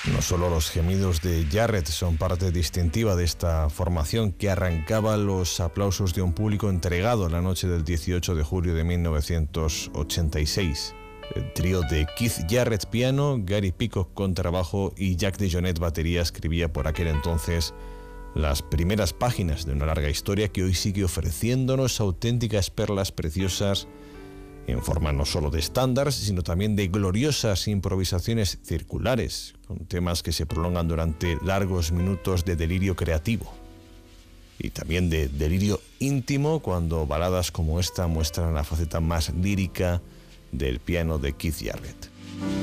No solo los gemidos de Jarrett son parte distintiva de esta formación que arrancaba los aplausos de un público entregado la noche del 18 de julio de 1986. El trío de Keith Jarrett piano, Gary Peacock contrabajo y Jack DeJohnette batería escribía por aquel entonces las primeras páginas de una larga historia que hoy sigue ofreciéndonos auténticas perlas preciosas en forma no solo de estándares, sino también de gloriosas improvisaciones circulares, con temas que se prolongan durante largos minutos de delirio creativo. Y también de delirio íntimo, cuando baladas como esta muestran la faceta más lírica del piano de Keith Jarrett.